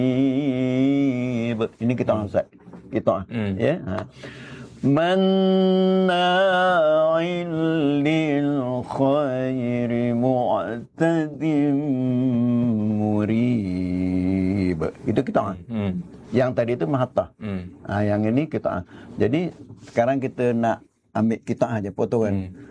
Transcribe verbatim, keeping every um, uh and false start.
Ini kita hmm. Ustaz. Kita hmm. ya. Ha. Manna'il lil khairi mu'tadim murib. Itu kita. Hmm. Yang tadi itu mahattah. Hmm. Ha, yang ini kita. Jadi sekarang kita nak ambil kita aja potongan. Hmm.